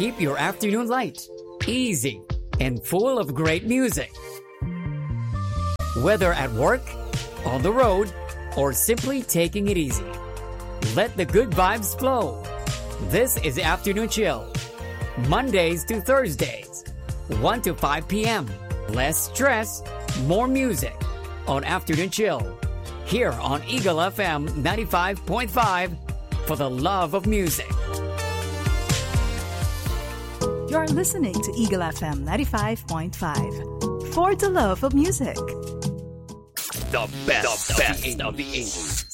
keep your afternoon light, easy, and full of great music. Whether at work, on the road, or simply taking it easy, let the good vibes flow. This is Afternoon Chill, Mondays to Thursdays, 1 to 5 p.m. Less stress, more music on Afternoon Chill, here on Eagle FM 95.5 for the love of music. You're listening to Eagle FM 95.5 for the love of music. The best of the 80s.